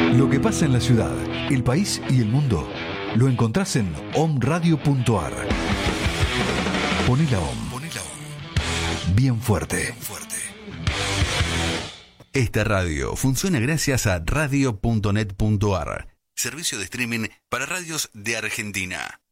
Lo que pasa en la ciudad, el país y el mundo lo encontrás en omradio.ar. Poné la OM. Bien fuerte. Esta radio funciona gracias a radio.net.ar, servicio de streaming para radios de Argentina.